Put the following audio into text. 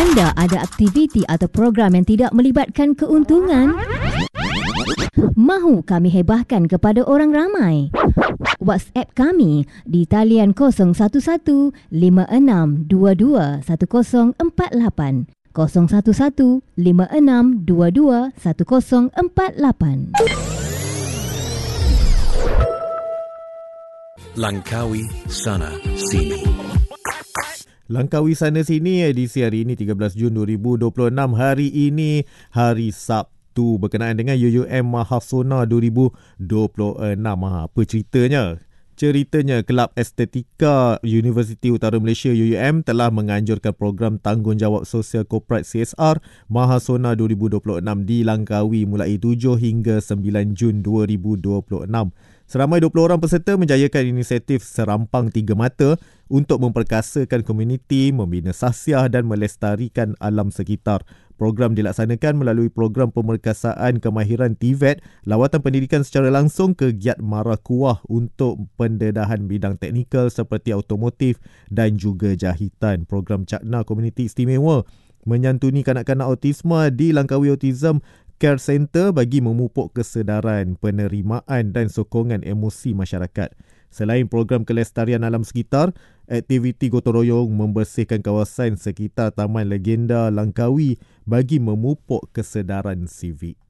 Anda ada aktiviti atau program yang tidak melibatkan keuntungan? Mahu kami hebahkan kepada orang ramai? WhatsApp kami di talian 011 5622 1048 011 5622 1048. Langkawi Sana Sini. Langkawi Sana Sini edisi hari ini 13 Jun 2026. Hari ini hari Sabtu berkenaan dengan UUM Mahasona 2026. Apa ceritanya? Ceritanya, Kelab Estetika Universiti Utara Malaysia UUM telah menganjurkan program Tanggungjawab Sosial Korporat CSR Mahasona 2026 di Langkawi mulai 7 hingga 9 Jun 2026. Seramai 20 orang peserta menjayakan inisiatif Serampang Tiga Mata untuk memperkasakan komuniti, membina sahsiah dan melestarikan alam sekitar. Program dilaksanakan melalui program pemerkasaan kemahiran TVET, lawatan pendidikan secara langsung ke Giat Mara Kuah untuk pendedahan bidang teknikal seperti automotif dan juga jahitan. Program Cakna Komuniti Istimewa menyantuni kanak-kanak autisma di Langkawi Autism Care Center bagi memupuk kesedaran, penerimaan dan sokongan emosi masyarakat. Selain program kelestarian alam sekitar, aktiviti gotong royong membersihkan kawasan sekitar Taman Legenda Langkawi bagi memupuk kesedaran sivik.